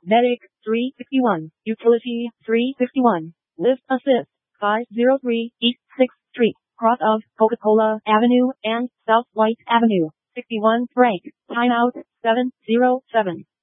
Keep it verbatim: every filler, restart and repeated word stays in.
Medic, three fifty-one. Utility, three fifty-one. Lift Assist, five oh three East sixth Street, cross of Coca-Cola Avenue and South White Avenue. sixty-one break. Timeout, seven oh seven.